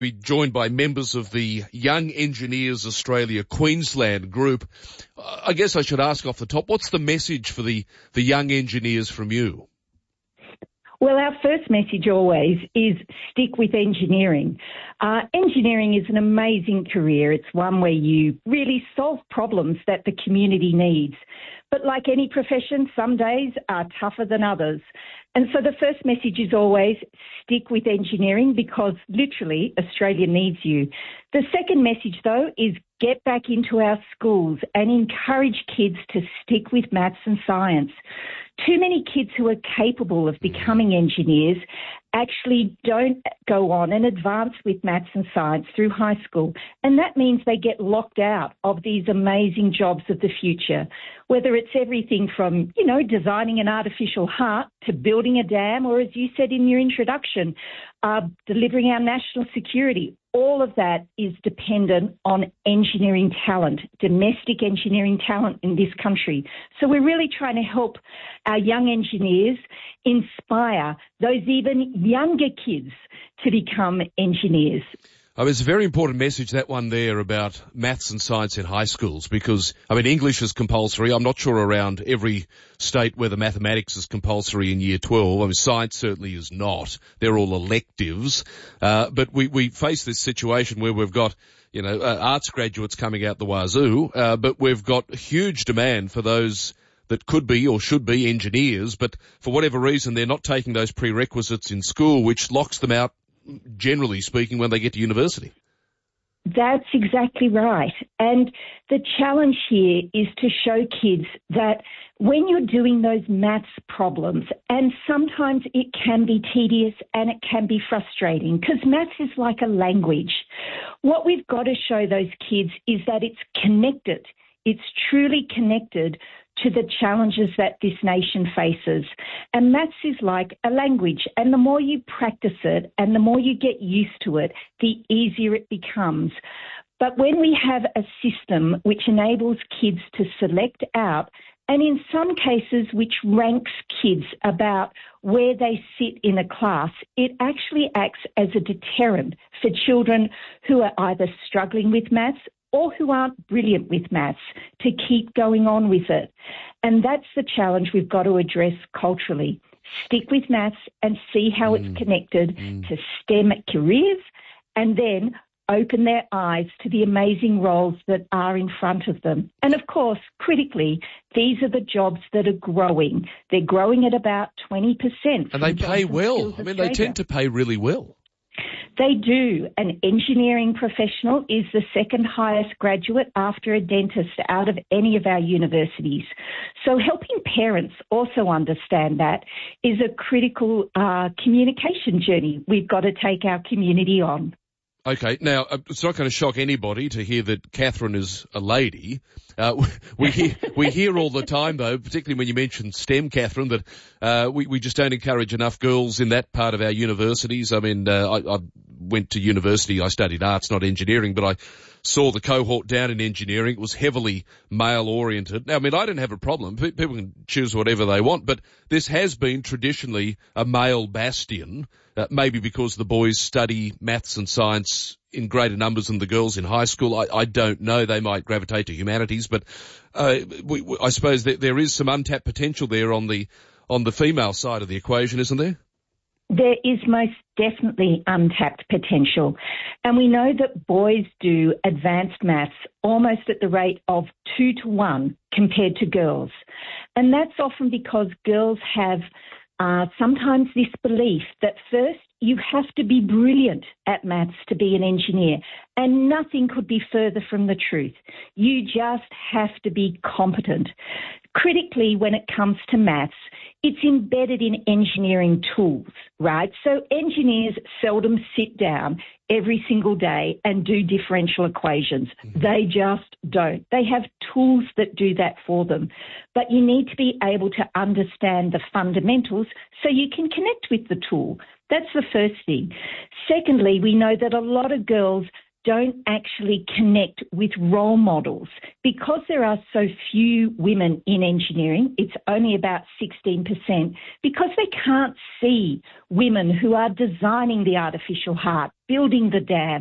Be joined by members of the Young Engineers Australia Queensland group. I guess I should ask off the top, what's the message for the young engineers from you? Well, our first message always is stick with engineering. Engineering is an amazing career. It's one where you really solve problems that the community needs. But like any profession, some days are tougher than others. And so the first message is always stick with engineering because literally Australia needs you. The second message, though, is get back into our schools and encourage kids to stick with maths and science. Too many kids who are capable of becoming engineers actually don't go on and advance with maths and science through high school. And that means they get locked out of these amazing jobs of the future, whether it's everything from, designing an artificial heart to building a dam, or as you said in your introduction, delivering our national security. All of that is dependent on engineering talent, domestic engineering talent in this country. So we're really trying to help our young engineers inspire those even younger kids to become engineers. It's a very important message, that one there about maths and science in high schools, because, English is compulsory. I'm not sure around every state whether mathematics is compulsory in year 12. Science certainly is not. They're all electives. But we face this situation where we've got, arts graduates coming out the wazoo, but we've got huge demand for those that could be or should be engineers, but for whatever reason they're not taking those prerequisites in school, which locks them out, generally speaking, when they get to university. That's exactly right. And the challenge here is to show kids that when you're doing those maths problems, and sometimes it can be tedious and it can be frustrating because maths is like a language. What we've got to show those kids is that it's connected. It's truly connected to the challenges that this nation faces. And maths is like a language, and the more you practice it and the more you get used to it, the easier it becomes. But when we have a system which enables kids to select out, and in some cases which ranks kids about where they sit in a class, it actually acts as a deterrent for children who are either struggling with maths or who aren't brilliant with maths to keep going on with it. And that's the challenge we've got to address culturally. Stick with maths and see how it's connected to STEM careers, and then open their eyes to the amazing roles that are in front of them. And of course, critically, these are the jobs that are growing. They're growing at about 20%. And they pay well. They tend to pay really well. They do. An engineering professional is the second highest graduate after a dentist out of any of our universities. So helping parents also understand that is a critical communication journey we've got to take our community on. Okay, now, it's not going to shock anybody to hear that Catherine is a lady. We hear all the time, though, particularly when you mention STEM, Catherine, that we just don't encourage enough girls in that part of our universities. I went to university, I studied arts, not engineering, but I saw the cohort down in engineering. It was heavily male-oriented. Now, I don't have a problem. People can choose whatever they want, but this has been traditionally a male bastion, maybe because the boys study maths and science in greater numbers than the girls in high school. I don't know. They might gravitate to humanities, but I suppose that there is some untapped potential there on the female side of the equation, isn't there? There is most definitely untapped potential. And we know that boys do advanced maths almost at the rate of 2 to 1 compared to girls. And that's often because girls have sometimes this belief that first you have to be brilliant at maths to be an engineer, and nothing could be further from the truth. You just have to be competent. Critically, when it comes to maths, it's embedded in engineering tools, right? So engineers seldom sit down every single day and do differential equations. They just don't. They have tools that do that for them. But you need to be able to understand the fundamentals so you can connect with the tool. That's the first thing. Secondly, we know that a lot of girls don't actually connect with role models. Because there are so few women in engineering, it's only about 16%, because they can't see women who are designing the artificial heart, building the dam,